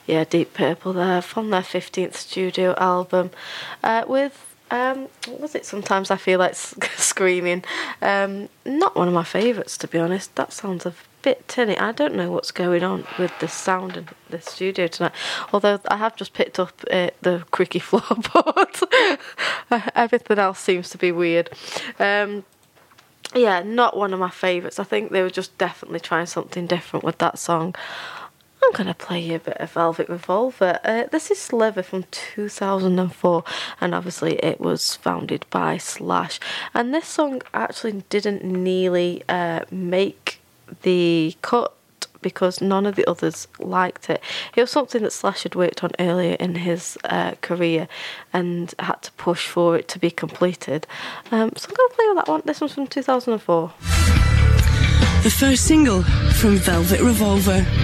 Yeah, Deep Purple there, from their 15th studio album, with, what was it? Sometimes I Feel Like Screaming. Not one of my favourites, to be honest. That sounds a bit tinny. I don't know what's going on with the sound in the studio tonight. Although I have just picked up the creaky floorboard. Everything else seems to be weird. Yeah, not one of my favourites. I think they were just definitely trying something different with that song. I'm going to play you a bit of Velvet Revolver. This is Sliver from 2004, and obviously it was founded by Slash. And this song actually didn't nearly make the cut because none of the others liked it. It was something that Slash had worked on earlier in his career and had to push for it to be completed. So I'm going to play with that one. This one's from 2004. The first single from Velvet Revolver.